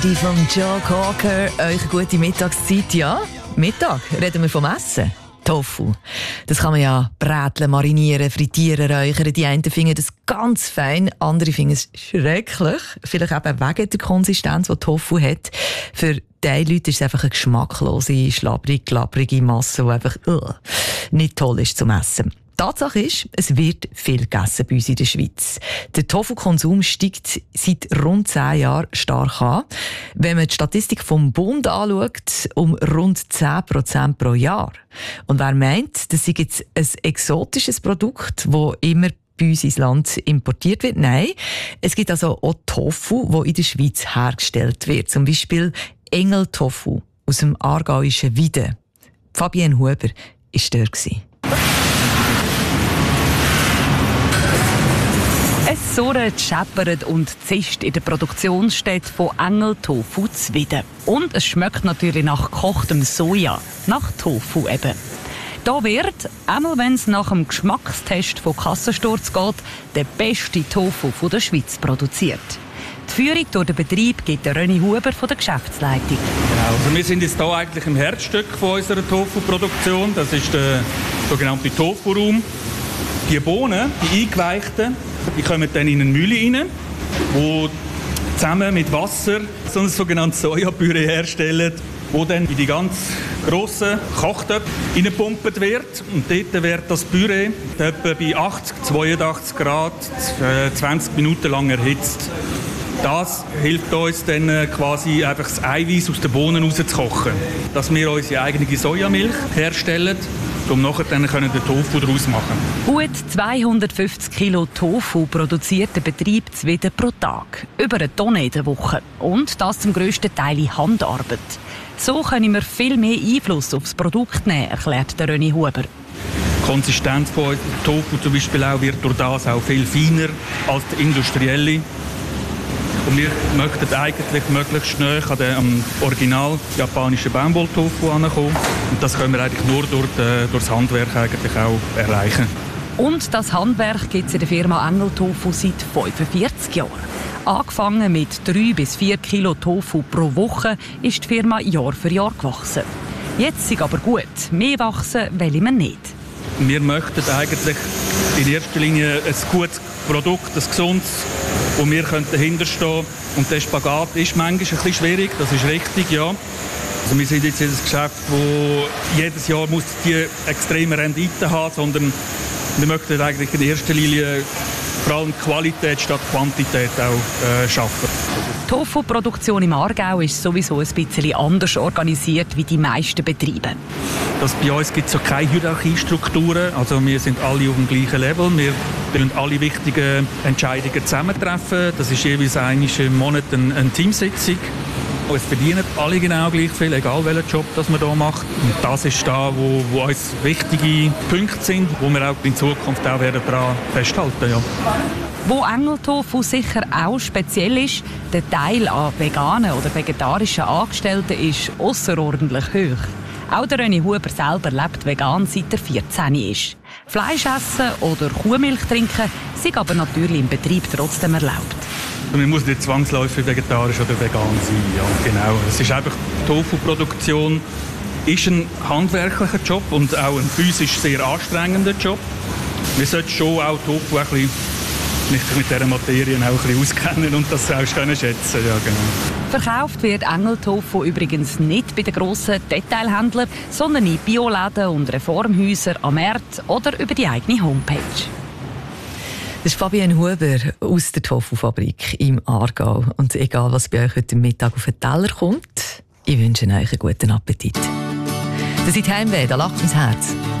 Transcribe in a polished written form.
Die von Joe Cocker, euch gute Mittagszeit, ja? Mittag, reden wir vom Essen. Tofu. Das kann man ja bräteln, marinieren, frittieren, räuchern. Die einen finden das ganz fein, andere finden es schrecklich. Vielleicht eben wegen der Konsistenz, die Tofu hat. Für diese Leute ist es einfach eine geschmacklose, schlabbrig, glabbrige Masse, die einfach nicht toll ist zum Essen. Tatsache ist, es wird viel gegessen bei uns in der Schweiz. Der Tofu-Konsum steigt seit rund 10 Jahren stark an. Wenn man die Statistik vom Bund anschaut, um rund 10% pro Jahr. Und wer meint, das sei jetzt ein exotisches Produkt, das immer bei uns ins Land importiert wird? Nein, es gibt also auch Tofu, der in der Schweiz hergestellt wird. Zum Beispiel Engeltofu aus dem aargauischen Wieden. Fabienne Huber war dort. Es surrt, scheppert und zischt in der Produktionsstätte von Engeltofu zu Wieden. Und es schmeckt natürlich nach gekochtem Soja, nach Tofu eben. Da wird, einmal wenn es nach dem Geschmackstest von Kassensturz geht, der beste Tofu von der Schweiz produziert. Die Führung durch den Betrieb gibt René Huber von der Geschäftsleitung. Genau, also wir sind jetzt hier eigentlich im Herzstück von unserer Tofu-Produktion. Das ist der sogenannte Tofu-Raum. Die Bohnen, die eingeweichten, die kommen dann in eine Mühle rein, wo zusammen mit Wasser so ein sogenanntes Sojapüree herstellen, wo dann in die ganz grossen Kochtöpfe reingepumpt wird. Und dort wird das Püree etwa bei 80, 82 Grad 20 Minuten lang erhitzt. Das hilft uns dann quasi einfach das Eiweiß aus den Bohnen rauszukochen. Dass wir unsere eigene Sojamilch herstellen, um nachher dann den Tofu daraus zu machen. Gut 250 Kilo Tofu produziert der Betrieb Wieden pro Tag. Über eine Tonne in der Woche. Und das zum grössten Teil in Handarbeit. So können wir viel mehr Einfluss auf das Produkt nehmen, erklärt der René Huber. Die Konsistenz von Tofu zum Beispiel auch wird durch das auch viel feiner als die industrielle. Und wir möchten eigentlich möglichst schnell an den original japanischen Baumwolltofu ankommen. Und das können wir eigentlich nur durch das Handwerk eigentlich auch erreichen. Und das Handwerk gibt es in der Firma Engeltofu seit 45 Jahren. Angefangen mit 3 bis 4 Kilo Tofu pro Woche ist die Firma Jahr für Jahr gewachsen. Jetzt ist aber gut, mehr wachsen wollen wir nicht. Wir möchten eigentlich in erster Linie ein gutes Produkt, ein gesundes, wo wir dahinter stehen können. Und der Spagat ist manchmal ein bisschen schwierig, das ist richtig, ja. Also wir sind jetzt in einem Geschäft, wo jedes Jahr muss die extreme Rendite haben, sondern wir möchten eigentlich in erster Linie vor allem Qualität statt Quantität auch schaffen. Die Tofu-Produktion im Aargau ist sowieso ein bisschen anders organisiert wie die meisten Betriebe. Bei uns gibt es so keine Hierarchiestrukturen. Also wir sind alle auf dem gleichen Level. Wir treffen alle wichtigen Entscheidungen zusammentreffen. Das ist jeweils einmal im Monat eine Teamsitzung. Es verdienen alle genau gleich viel, egal welchen Job das man hier macht. Und das ist da, wo uns wichtige Punkte sind, wo wir auch in Zukunft auch daran festhalten werden. Ja. Wo Engeltofu sicher auch speziell ist, der Teil an veganen oder vegetarischen Angestellten ist ausserordentlich hoch. Auch der René Huber selber lebt vegan, seit er 14 ist. Fleisch essen oder Kuhmilch trinken sind aber natürlich im Betrieb trotzdem erlaubt. Man muss nicht zwangsläufig vegetarisch oder vegan sein. Ja, genau. Es ist einfach, die Tofu-Produktion ist ein handwerklicher Job und auch ein physisch sehr anstrengender Job. Wir sollten schon auch Tofu ein bisschen mit dieser Materie auch ein bisschen auskennen und das auch schätzen. Ja, genau. Verkauft wird Engeltofu übrigens nicht bei den grossen Detailhändlern, sondern in Bioläden und Reformhäusern am Markt oder über die eigene Homepage. Das ist Fabienne Huber aus der Tofu-Fabrik im Aargau. Und egal, was bei euch heute Mittag auf den Teller kommt, ich wünsche euch einen guten Appetit. Das ist Heimweh, da lacht mein Herz.